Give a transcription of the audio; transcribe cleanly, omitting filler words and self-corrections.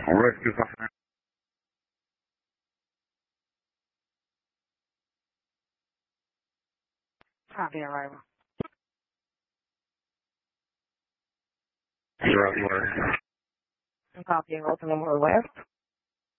Rescue Safari. Copy arrival. You're at where? I'm copying Ultimate West.